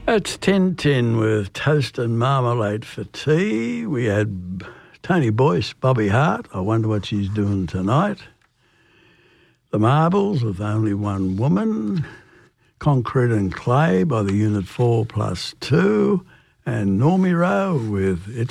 It's 10:10 with toast and marmalade for tea. We had Tony Boyce, Bobby Hart. I wonder what she's doing tonight. The Marbles with Only One Woman. Concrete and Clay by the Unit 4+2. And Normie Rowe with It's